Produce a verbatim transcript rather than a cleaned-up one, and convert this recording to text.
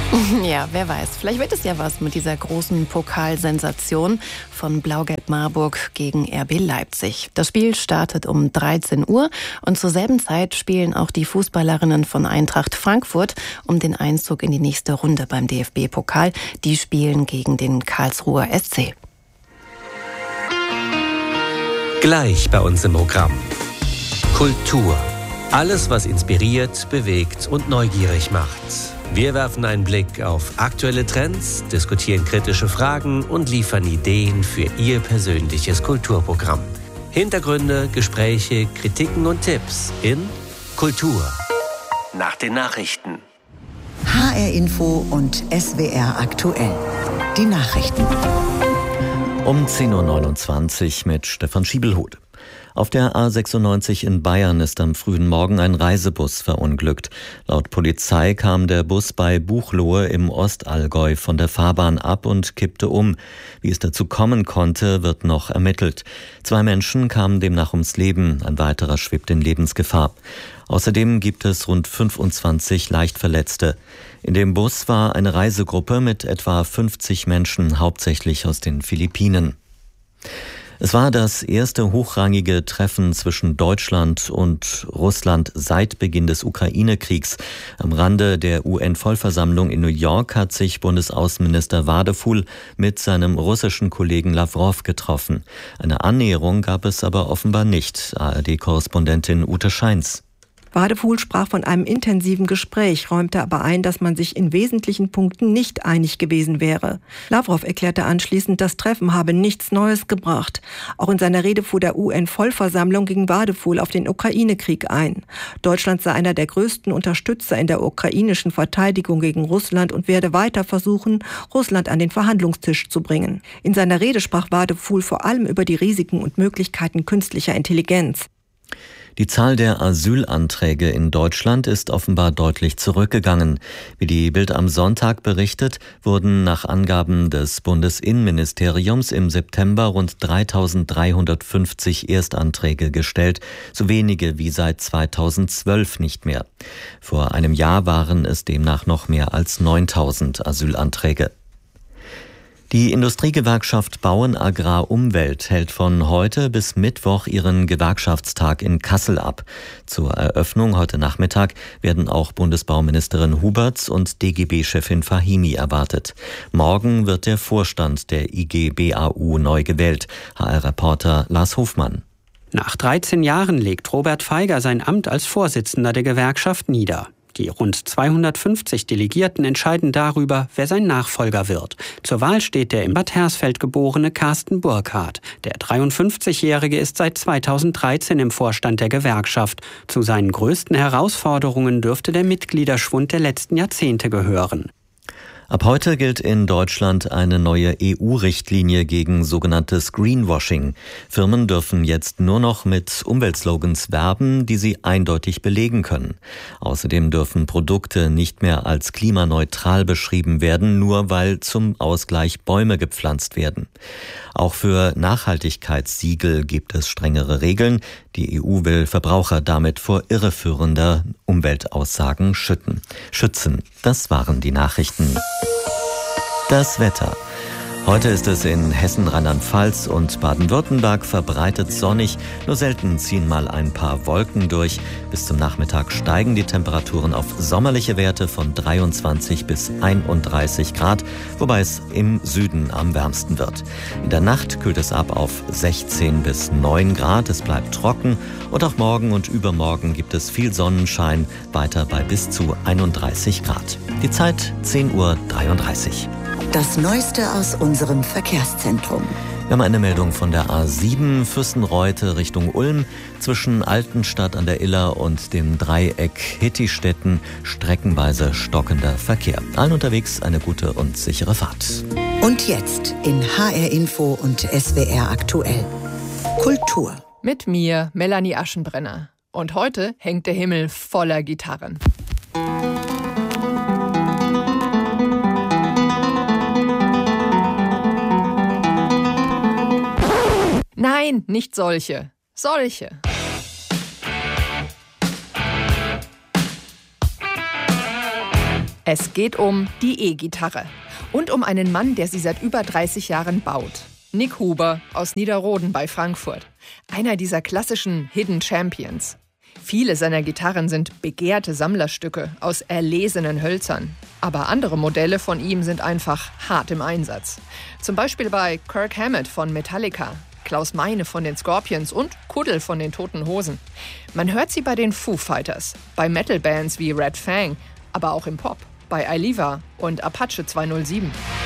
Ja, wer weiß. Vielleicht wird es ja was mit dieser großen Pokalsensation von Blau-Gelb Marburg gegen R B Leipzig. Das Spiel startet um dreizehn Uhr und zur selben Zeit spielen auch die Fußballerinnen von Eintracht Frankfurt um den Einzug in die nächste Runde beim D F B-Pokal. Die spielen gegen den Karlsruher S C. Gleich bei uns im Programm. Kultur. Alles, was inspiriert, bewegt und neugierig macht. Wir werfen einen Blick auf aktuelle Trends, diskutieren kritische Fragen und liefern Ideen für Ihr persönliches Kulturprogramm. Hintergründe, Gespräche, Kritiken und Tipps in Kultur. Nach den Nachrichten. H R Info und S W R aktuell. Die Nachrichten. Um zehn Uhr neunundzwanzig mit Stefan Schiebelhuth. Auf der A sechsundneunzig in Bayern ist am frühen Morgen ein Reisebus verunglückt. Laut Polizei kam der Bus bei Buchloe im Ostallgäu von der Fahrbahn ab und kippte um. Wie es dazu kommen konnte, wird noch ermittelt. Zwei Menschen kamen demnach ums Leben, ein weiterer schwebt in Lebensgefahr. Außerdem gibt es rund fünfundzwanzig Leichtverletzte. In dem Bus war eine Reisegruppe mit etwa fünfzig Menschen, hauptsächlich aus den Philippinen. Es war das erste hochrangige Treffen zwischen Deutschland und Russland seit Beginn des Ukraine-Kriegs. Am Rande der U N-Vollversammlung in New York hat sich Bundesaußenminister Wadefuhl mit seinem russischen Kollegen Lawrow getroffen. Eine Annäherung gab es aber offenbar nicht. A R D-Korrespondentin Ute Scheins. Wadefuhl sprach von einem intensiven Gespräch, räumte aber ein, dass man sich in wesentlichen Punkten nicht einig gewesen wäre. Lawrow erklärte anschließend, das Treffen habe nichts Neues gebracht. Auch in seiner Rede vor der U N-Vollversammlung ging Wadefuhl auf den Ukraine-Krieg ein. Deutschland sei einer der größten Unterstützer in der ukrainischen Verteidigung gegen Russland und werde weiter versuchen, Russland an den Verhandlungstisch zu bringen. In seiner Rede sprach Wadefuhl vor allem über die Risiken und Möglichkeiten künstlicher Intelligenz. Die Zahl der Asylanträge in Deutschland ist offenbar deutlich zurückgegangen. Wie die Bild am Sonntag berichtet, wurden nach Angaben des Bundesinnenministeriums im September rund dreitausenddreihundertfünfzig Erstanträge gestellt, so wenige wie seit zweitausendzwölf nicht mehr. Vor einem Jahr waren es demnach noch mehr als neuntausend Asylanträge. Die Industriegewerkschaft Bauen Agrar Umwelt hält von heute bis Mittwoch ihren Gewerkschaftstag in Kassel ab. Zur Eröffnung heute Nachmittag werden auch Bundesbauministerin Huberts und D G B-Chefin Fahimi erwartet. Morgen wird der Vorstand der I G B A U neu gewählt. H R-Reporter Lars Hofmann. Nach dreizehn Jahren legt Robert Feiger sein Amt als Vorsitzender der Gewerkschaft nieder. Die rund zweihundertfünfzig Delegierten entscheiden darüber, wer sein Nachfolger wird. Zur Wahl steht der in Bad Hersfeld geborene Carsten Burkhardt. Der dreiundfünfzigjährige ist seit zweitausenddreizehn im Vorstand der Gewerkschaft. Zu seinen größten Herausforderungen dürfte der Mitgliederschwund der letzten Jahrzehnte gehören. Ab heute gilt in Deutschland eine neue E U-Richtlinie gegen sogenanntes Greenwashing. Firmen dürfen jetzt nur noch mit Umweltslogans werben, die sie eindeutig belegen können. Außerdem dürfen Produkte nicht mehr als klimaneutral beschrieben werden, nur weil zum Ausgleich Bäume gepflanzt werden. Auch für Nachhaltigkeitssiegel gibt es strengere Regeln. Die E U will Verbraucher damit vor irreführender Umweltaussagen schützen. Schützen. Das waren die Nachrichten. Das Wetter. Heute ist es in Hessen, Rheinland-Pfalz und Baden-Württemberg verbreitet sonnig. Nur selten ziehen mal ein paar Wolken durch. Bis zum Nachmittag steigen die Temperaturen auf sommerliche Werte von dreiundzwanzig bis einunddreißig Grad, wobei es im Süden am wärmsten wird. In der Nacht kühlt es ab auf sechzehn bis neun Grad. Es bleibt trocken und auch morgen und übermorgen gibt es viel Sonnenschein, weiter bei bis zu einunddreißig Grad. Die Zeit zehn Uhr dreiunddreißig. Das Neueste aus unserem Verkehrszentrum. Wir haben eine Meldung von der A sieben Fürstenreute Richtung Ulm. Zwischen Altenstadt an der Iller und dem Dreieck Hittistetten streckenweise stockender Verkehr. Allen unterwegs eine gute und sichere Fahrt. Und jetzt in H R Info und S W R aktuell. Kultur. Mit mir, Melanie Aschenbrenner. Und heute hängt der Himmel voller Gitarren. Nein, nicht solche. Solche. Es geht um die E-Gitarre und um einen Mann, der sie seit über dreißig Jahren baut. Nick Huber aus Niederroden bei Frankfurt. Einer dieser klassischen Hidden Champions. Viele seiner Gitarren sind begehrte Sammlerstücke aus erlesenen Hölzern. Aber andere Modelle von ihm sind einfach hart im Einsatz. Zum Beispiel bei Kirk Hammett von Metallica, Klaus Meine von den Scorpions und Kuddel von den Toten Hosen. Man hört sie bei den Foo Fighters, bei Metal-Bands wie Red Fang, aber auch im Pop, bei Ailiva und Apache zweihundertsieben.